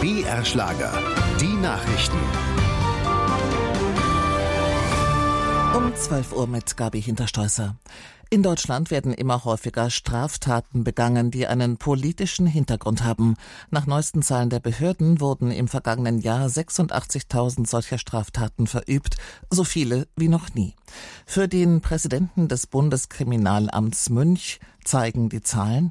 BR Schlager. Die Nachrichten. Um 12 Uhr mit Gabi Hinterstoisser. In Deutschland werden immer häufiger Straftaten begangen, die einen politischen Hintergrund haben. Nach neuesten Zahlen der Behörden wurden im vergangenen Jahr 86.000 solcher Straftaten verübt, so viele wie noch nie. Für den Präsidenten des Bundeskriminalamts Münch zeigen die Zahlen,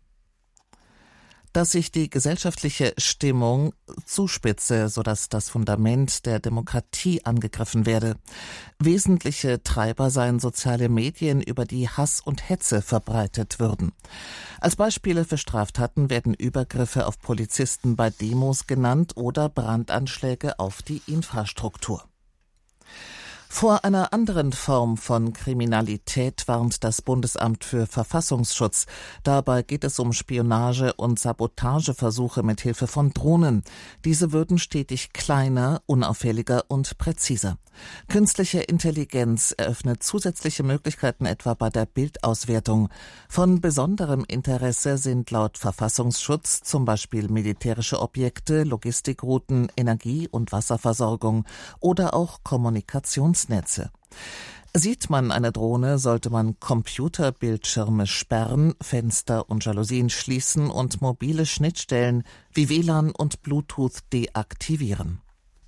dass sich die gesellschaftliche Stimmung zuspitze, sodass das Fundament der Demokratie angegriffen werde. Wesentliche Treiber seien soziale Medien, über die Hass und Hetze verbreitet würden. Als Beispiele für Straftaten werden Übergriffe auf Polizisten bei Demos genannt oder Brandanschläge auf die Infrastruktur. Vor einer anderen Form von Kriminalität warnt das Bundesamt für Verfassungsschutz. Dabei geht es um Spionage- und Sabotageversuche mit Hilfe von Drohnen. Diese würden stetig kleiner, unauffälliger und präziser. Künstliche Intelligenz eröffnet zusätzliche Möglichkeiten etwa bei der Bildauswertung. Von besonderem Interesse sind laut Verfassungsschutz zum Beispiel militärische Objekte, Logistikrouten, Energie- und Wasserversorgung oder auch Kommunikationsnetze. Sieht man eine Drohne, sollte man Computerbildschirme sperren, Fenster und Jalousien schließen und mobile Schnittstellen wie WLAN und Bluetooth deaktivieren.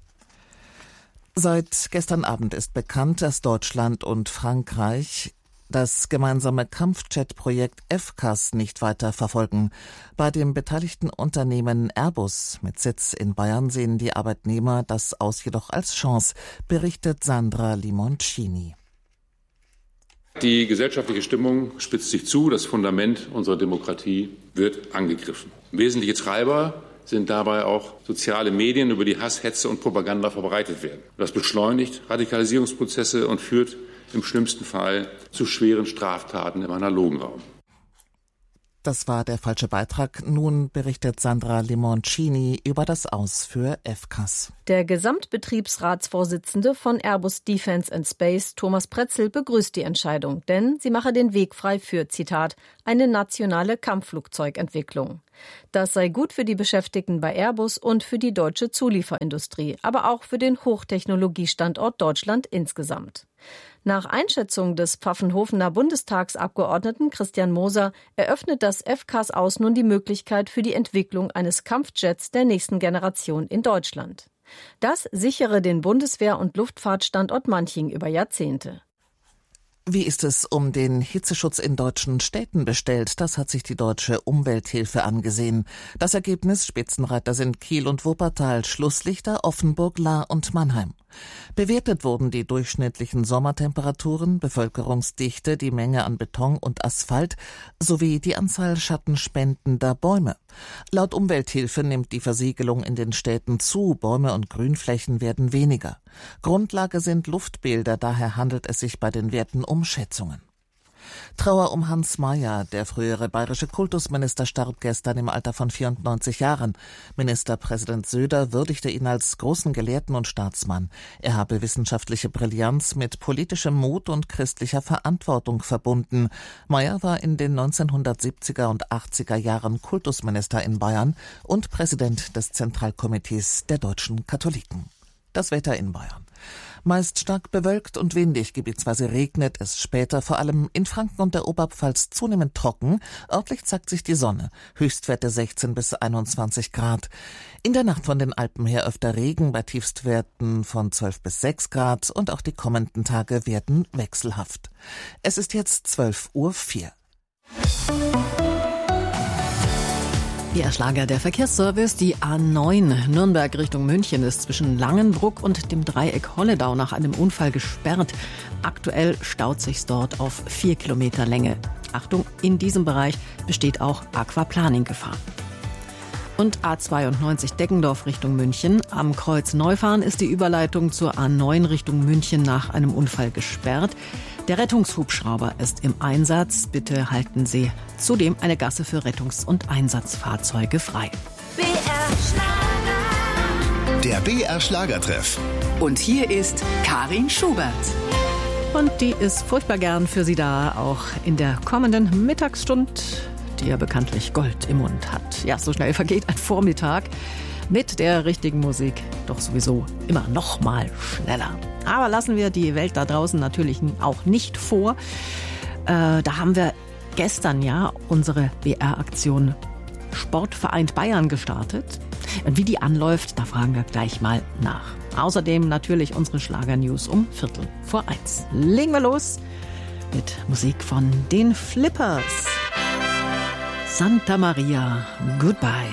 Seit gestern Abend ist bekannt, dass Deutschland und Frankreich das gemeinsame Kampfjet-Projekt FCAS nicht weiter verfolgen. Bei dem beteiligten Unternehmen Airbus mit Sitz in Bayern sehen die Arbeitnehmer das aus jedoch als Chance, berichtet Sandra Limoncini. Die gesellschaftliche Stimmung spitzt sich zu, das Fundament unserer Demokratie wird angegriffen. Wesentliche Treiber sind dabei auch soziale Medien, über die Hass, Hetze und Propaganda verbreitet werden. Das beschleunigt Radikalisierungsprozesse und führt im schlimmsten Fall zu schweren Straftaten im analogen Raum. Das war der falsche Beitrag. Nun berichtet Sandra Limoncini über das Aus für FCAS. Der Gesamtbetriebsratsvorsitzende von Airbus Defence and Space, Thomas Pretzel, begrüßt die Entscheidung, denn sie mache den Weg frei für, Zitat, eine nationale Kampfflugzeugentwicklung. Das sei gut für die Beschäftigten bei Airbus und für die deutsche Zulieferindustrie, aber auch für den Hochtechnologiestandort Deutschland insgesamt. Nach Einschätzung des Pfaffenhofener Bundestagsabgeordneten Christian Moser eröffnet das FCAS aus nun die Möglichkeit für die Entwicklung eines Kampfjets der nächsten Generation in Deutschland. Das sichere den Bundeswehr- und Luftfahrtstandort Manching über Jahrzehnte. Wie ist es um den Hitzeschutz in deutschen Städten bestellt? Das hat sich die Deutsche Umwelthilfe angesehen. Das Ergebnis: Spitzenreiter sind Kiel und Wuppertal, Schlusslichter Offenburg, Lahr und Mannheim. Bewertet wurden die durchschnittlichen Sommertemperaturen, Bevölkerungsdichte, die Menge an Beton und Asphalt sowie die Anzahl schattenspendender Bäume. Laut Umwelthilfe nimmt die Versiegelung in den Städten zu, Bäume und Grünflächen werden weniger. Grundlage sind Luftbilder, daher handelt es sich bei den Werten um Schätzungen. Trauer um Hans Mayer. Der frühere bayerische Kultusminister starb gestern im Alter von 94 Jahren. Ministerpräsident Söder würdigte ihn als großen Gelehrten und Staatsmann. Er habe wissenschaftliche Brillanz mit politischem Mut und christlicher Verantwortung verbunden. Mayer war in den 1970er und 80er Jahren Kultusminister in Bayern und Präsident des Zentralkomitees der deutschen Katholiken. Das Wetter in Bayern. Meist stark bewölkt und windig, gebietsweise regnet es später, vor allem in Franken und der Oberpfalz zunehmend trocken. Örtlich zeigt sich die Sonne, Höchstwerte 16 bis 21 Grad. In der Nacht von den Alpen her öfter Regen bei Tiefstwerten von 12 bis 6 Grad und auch die kommenden Tage werden wechselhaft. Es ist jetzt 12:04 Uhr. BR Schlager, der Verkehrsservice. Die A9 Nürnberg Richtung München ist zwischen Langenbruck und dem Dreieck Holledau nach einem Unfall gesperrt. Aktuell staut sich's dort auf 4 Kilometer Länge. Achtung, in diesem Bereich besteht auch Aquaplaning-Gefahr. Und A92 Deggendorf Richtung München. Am Kreuz Neufahren ist die Überleitung zur A9 Richtung München nach einem Unfall gesperrt. Der Rettungshubschrauber ist im Einsatz. Bitte halten Sie zudem eine Gasse für Rettungs- und Einsatzfahrzeuge frei. BR Schlager. Der BR Schlagertreff. Und hier ist Karin Schubert. Und die ist furchtbar gern für Sie da, auch in der kommenden Mittagsstunde, die ja bekanntlich Gold im Mund hat. Ja, so schnell vergeht ein Vormittag. Mit der richtigen Musik doch sowieso immer noch mal schneller. Aber lassen wir die Welt da draußen natürlich auch nicht vor. Da haben wir gestern ja unsere BR-Aktion Sportvereint Bayern gestartet. Und wie die anläuft, da fragen wir gleich mal nach. Außerdem natürlich unsere Schlager-News um 1:15. Legen wir los mit Musik von den Flippers. Santa Maria, Goodbye.